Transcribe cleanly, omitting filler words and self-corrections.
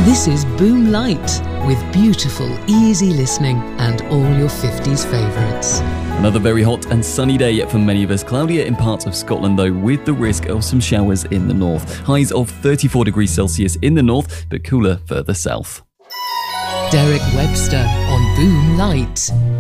This is Boom Light, with beautiful, easy listening and all your 50s favourites. Another very hot and sunny day for many of us. Cloudier in parts of Scotland though, with the risk of some showers in the north. Highs of 34 degrees Celsius in the north, but cooler further south. Derek Webster on Boom Light.